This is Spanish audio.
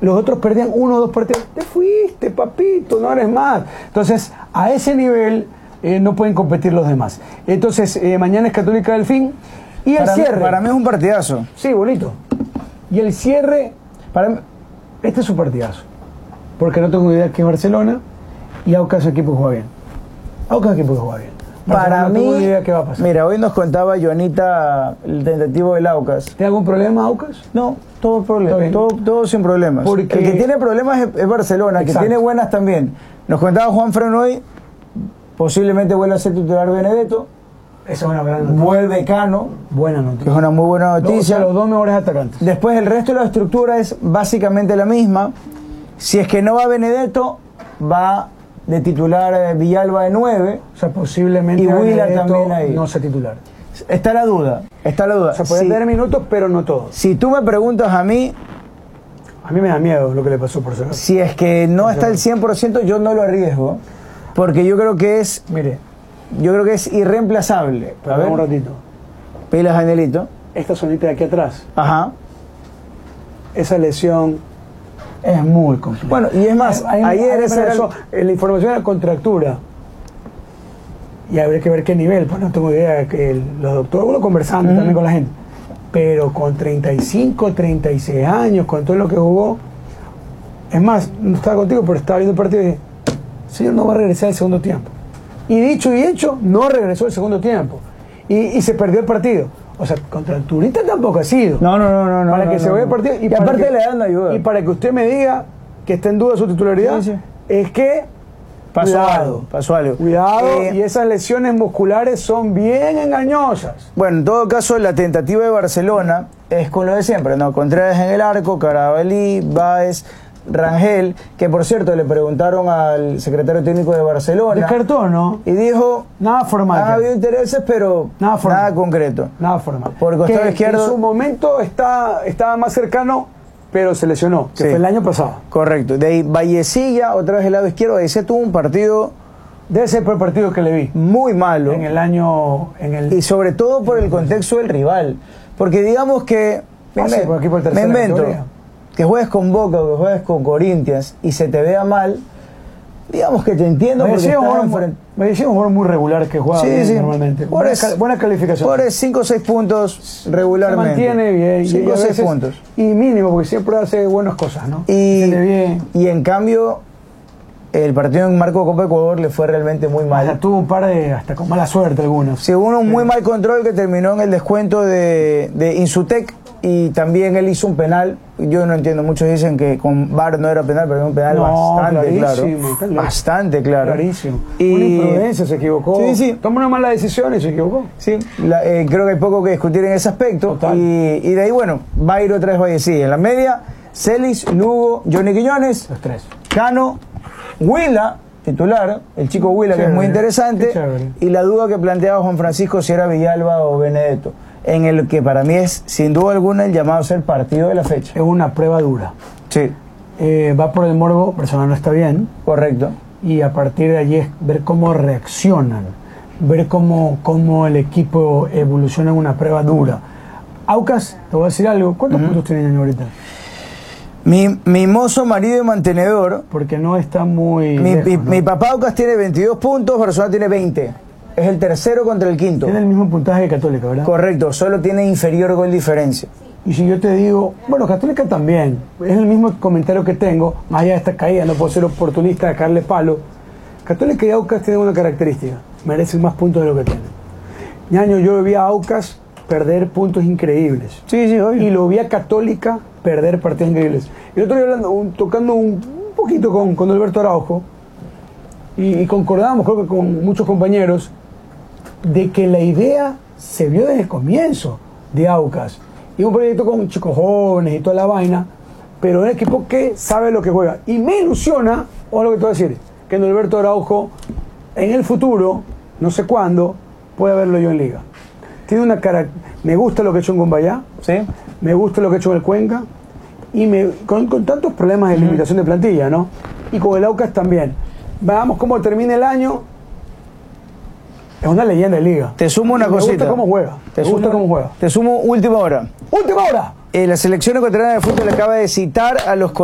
los otros perdían 1 o 2 partidos. Te fuiste, papito, no eres más. Entonces, a ese nivel no pueden competir los demás. Entonces, mañana es Católica Delfín. Y el cierre. Para mí es un partidazo. Sí, bonito. Y el cierre, para mí, este es un partidazo. Porque no tengo idea que es Barcelona y Aucas su equipo juega bien. Aucas su equipo juega bien. Para mí, no tengo idea qué va a pasar. Mira, hoy nos contaba Joanita el tentativo del Aucas. ¿Tiene algún problema Aucas? No, todo sin problemas. Porque el que tiene problemas es Barcelona, el que tiene buenas también. Nos contaba Juan Fran hoy, posiblemente vuelva a ser titular Benedetto. Esa es una gran noticia. Vuelve Cano. Buena noticia. Que es una muy buena noticia. Los 2 mejores atacantes. Después el resto de la estructura es básicamente la misma. Si es que no va Benedetto, va de titular Villalba de 9. O sea, posiblemente y Willer también ahí. No sea titular. Está la duda. O sea, puede tener minutos, pero no todos. Si tú me preguntas a mí me da miedo lo que le pasó por ser. Si es que no está al 100%, yo no lo arriesgo. Porque yo creo que es... Mire. Yo creo que es irreemplazable. A ver un ratito. Pilas, Danielito. Esta zonita de aquí atrás. Ajá. Esa lesión es muy complicada. Bueno, y es más, ayer la información era contractura. Y habría que ver qué nivel, pues no tengo idea. Que los doctores, bueno, conversando también con la gente. Pero con 35, 36 años, con todo lo que jugó. Es más, no estaba contigo, pero estaba viendo el partido y dije, señor, no va a regresar al segundo tiempo. Y dicho y hecho, no regresó al segundo tiempo. Y se perdió el partido. O sea, contra el turista tampoco ha sido. No. Para que se vaya el partido. Y aparte le dan ayuda. Y para que usted me diga que está en duda su titularidad, es que pasó algo. Cuidado, y esas lesiones musculares son bien engañosas. Bueno, en todo caso, la tentativa de Barcelona es con lo de siempre, ¿no? Contreras en el arco, Carabalí, Báez, Rangel, que por cierto le preguntaron al secretario técnico de Barcelona. Descartó, ¿no? Y dijo, nada formal. Ha habido intereses, pero nada concreto. Nada formal. Por el costado izquierdo. En su momento estaba más cercano, pero se lesionó, que fue el año pasado. Correcto. De ahí Vallecilla, otra vez el lado izquierdo. Ahí se tuvo un partido. Debe ser por el partido que le vi. Muy malo. En el año. Y sobre todo por el contexto del rival. Porque digamos que. Me invento. Que juegues con Boca o que juegues con Corinthians y se te vea mal, digamos que te entiendo. Me decía un jugador muy regular que juega normalmente. Buena calificación. Por 5 o 6 puntos regularmente. Se mantiene bien. 5 o 6 puntos. Y mínimo, porque siempre hace buenas cosas, ¿no? Y en cambio, el partido en marco de Copa Ecuador le fue realmente muy mal. Hasta tuvo un par de, hasta con mala suerte algunos. Sí, hubo un muy mal control que terminó en el descuento de Insutec. Y también él hizo un penal. Yo no entiendo, muchos dicen que con VAR no era penal, pero era un penal bastante claro. Bastante claro. Clarísimo. Una imprudencia, se equivocó. Sí. Tomó una mala decisión y se equivocó. Sí, creo que hay poco que discutir en ese aspecto. Y de ahí, bueno, va a ir otra vez Vallecilla. En la media, Celis, Lugo, Johnny Quiñones. Los 3. Cano, Huila, titular, el chico Huila, que es muy interesante. Y la duda que planteaba Juan Francisco si era Villalba o Benedetto. En el que para mí es, sin duda alguna, el llamado a ser partido de la fecha. Es una prueba dura. Sí. Va por el morbo, Barcelona no está bien. Correcto. Y a partir de allí es ver cómo reaccionan, ver cómo el equipo evoluciona en una prueba dura. Aucas, te voy a decir algo, ¿cuántos puntos tienen ahorita? Mi mozo, marido y mantenedor. Porque no está muy lejos, ¿no? Mi papá Aucas tiene 22 puntos, Barcelona tiene 20. Es el tercero contra el quinto. Tiene el mismo puntaje de Católica, ¿verdad? Correcto, solo tiene inferior gol diferencia. Y si yo te digo, bueno, Católica también, es el mismo comentario que tengo, más allá de esta caída, no puedo ser oportunista, sacarle palo. Católica y Aucas tienen una característica, merecen más puntos de lo que tienen. Ñaño, yo vi a Aucas perder puntos increíbles. Sí, obvio. Y lo vi a Católica perder partidos increíbles. Y el otro día tocando un poquito con Alberto Araujo, y concordamos, creo que con muchos compañeros, de que la idea se vio desde el comienzo de Aucas. Y un proyecto con chicos jóvenes y toda la vaina, pero un equipo que sabe lo que juega. Y me ilusiona, o lo que te voy a decir, que Alberto Araujo en el futuro, no sé cuándo, pueda verlo yo en liga. Tiene una cara, me gusta lo que ha hecho en Gombayá, ¿sí? Me gusta lo que ha hecho en el Cuenca, y con tantos problemas de limitación de plantilla, ¿no? Y con el Aucas también. Veamos cómo termina el año. Es una leyenda de liga. Te sumo una cosita. Me gusta cómo juega. Te sumo última hora. ¡Última hora! La selección ecuatoriana de fútbol acaba de citar a los